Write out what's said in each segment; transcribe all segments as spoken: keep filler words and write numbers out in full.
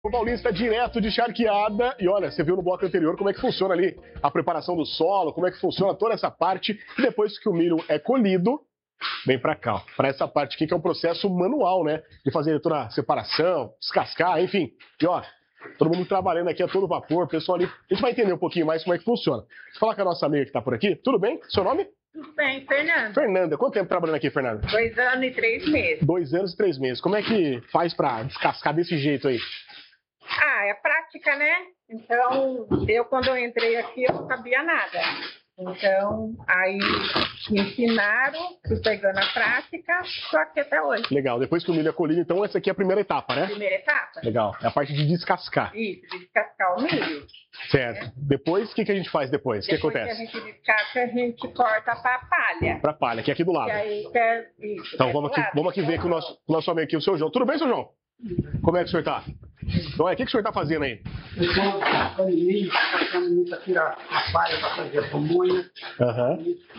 O Paulista direto de Charqueada. E olha, você viu no bloco anterior como é que funciona ali a preparação do solo, como é que funciona toda essa parte. E depois que o milho é colhido, vem pra cá, para essa parte aqui que é um processo manual, né? De fazer toda a separação, descascar, enfim. E ó, todo mundo trabalhando aqui a todo vapor, pessoal ali. A gente vai entender um pouquinho mais como é que funciona. Deixa eu falar com a nossa amiga que tá por aqui. Tudo bem? Seu nome? Tudo bem, Fernanda. Fernanda, quanto tempo trabalhando aqui, Fernanda? Dois anos e três meses. Dois anos e três meses. Como é que faz pra descascar desse jeito aí? Ah, é prática, né? Então, eu quando eu entrei aqui, eu não sabia nada. Então, aí me ensinaram, fui pegando a prática, estou aqui até hoje. Legal, depois que o milho é colhido, então essa aqui é a primeira etapa, né? Primeira etapa. Legal, é a parte de descascar. Isso, de descascar o milho. Certo. É. Depois, o que, que a gente faz depois? O que acontece? Depois que a gente descasca, a gente corta para a palha. Para a palha, que é aqui do lado. Que aí, que é, isso, então é vamos aqui, lado, vamos aqui ver com o nosso, o nosso amigo aqui, o seu João. Tudo bem, seu João? Como é que o senhor tá? Então, o que, que o senhor tá fazendo aí? Eu estou descascando milho, passando milho para tirar a palha para fazer a pamonha. Aham.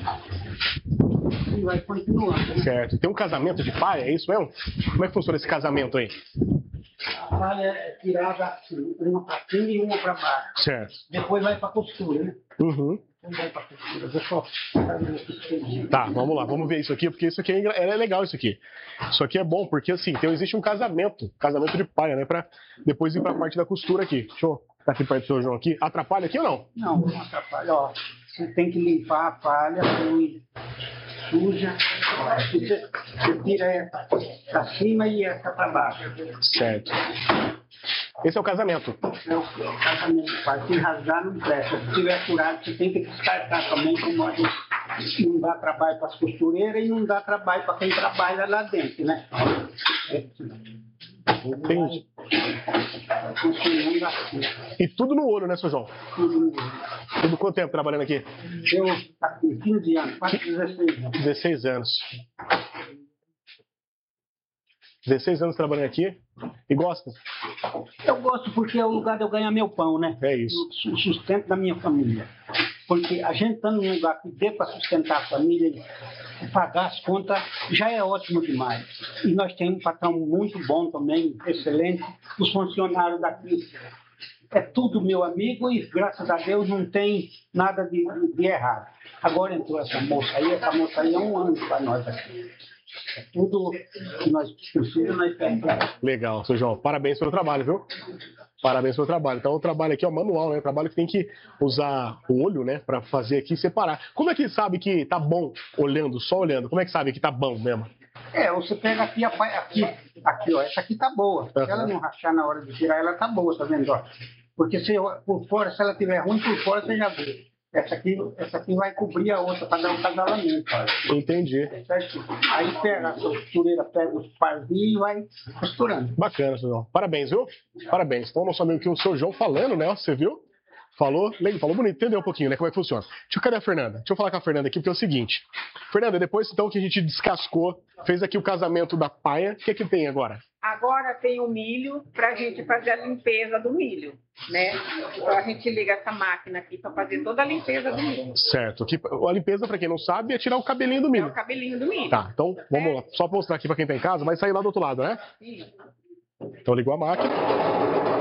E vai continuando. Né? Certo. Tem um casamento de palha, é isso mesmo? Como é que funciona esse casamento aí? A palha é tirada assim, uma para cima e uma para baixo. Certo. Depois vai para a costura, né? Uhum. Então vai para a costura. Deixa eu... Tá, vamos lá, vamos ver isso aqui, porque isso aqui é, é legal, isso aqui. Isso aqui é bom, porque assim, então existe um casamento, casamento de palha, né? Pra depois ir pra parte da costura aqui. Deixa eu ficar aqui perto do seu João aqui. Atrapalha aqui ou não? Não, não atrapalha, ó. Você tem que limpar a palha, suja. Você, você tira essa para cima e essa para baixo. Certo. Esse é o casamento. É o casamento. Para se rasgar não presta. Se tiver furado, você tem que descartar também, como a gente não dá trabalho para as costureiras e não dá trabalho para quem trabalha lá dentro, né? Entendi. Funcionando assim. E tudo no olho, né, seu João? Tudo no olho. Tudo quanto tempo trabalhando aqui? Eu tá com quinze anos, quase dezesseis anos. dezesseis anos. dezesseis anos trabalhando aqui e gosta? Eu gosto porque é o lugar de eu ganhar meu pão, né? É isso. O sustento da minha família. Porque a gente estando num lugar que dê para sustentar a família e pagar as contas, já é ótimo demais. E nós temos um patrão muito bom também, excelente. Os funcionários daqui é tudo meu amigo e, graças a Deus, não tem nada de, de errado. Agora entrou essa moça aí, essa moça aí é um anjo para nós aqui. É tudo que nós precisamos, nós temos. Legal, seu João. Parabéns pelo trabalho, viu? Parabéns pelo trabalho. Então, o trabalho aqui é o manual, né? O trabalho que tem que usar o olho, né? Pra fazer aqui e separar. Como é que sabe que tá bom olhando, só olhando? Como é que sabe que tá bom mesmo? É, você pega aqui, aqui, aqui, ó. Essa aqui tá boa. Se uhum. ela não rachar na hora de tirar, ela tá boa, tá vendo? Ó? Porque se, por fora, se ela tiver ruim, por fora você já vê. Essa aqui, essa aqui vai cobrir a outra para dar um casalamento. Entendi. Aí pega, a costureira pega os parzinhos e vai costurando. Bacana, seu João. Parabéns, viu? Parabéns. Então, nosso amigo aqui, o seu João falando, né? Você viu? Falou, falou bonito, entendeu um pouquinho, né? Como é que funciona. Deixa eu, cadê a Fernanda? Deixa eu falar com a Fernanda aqui, porque é o seguinte. Fernanda, depois então que a gente descascou, fez aqui o casamento da paia, o que é que tem agora? Agora tem o milho para a gente fazer a limpeza do milho, né? Então a gente liga essa máquina aqui para fazer toda a limpeza do milho. Certo. Aqui, a limpeza, para quem não sabe, é tirar o cabelinho do milho. É o cabelinho do milho. Tá, então vamos lá. Só pra mostrar aqui para quem tá em casa, vai sair lá do outro lado, né? Isso. Então ligou a máquina.